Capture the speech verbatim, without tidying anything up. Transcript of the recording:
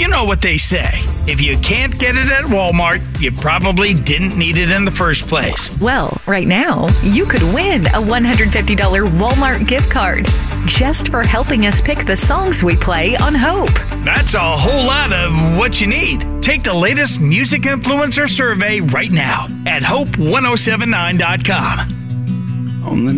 You know what they say. If you can't get it at Walmart, you probably didn't need it in the first place. Well, right now, you could win a one hundred fifty dollars Walmart gift card just for helping us pick the songs we play on Hope. That's a whole lot of what you need. Take the latest music influencer survey right now at hope ten seventy-nine dot com. On the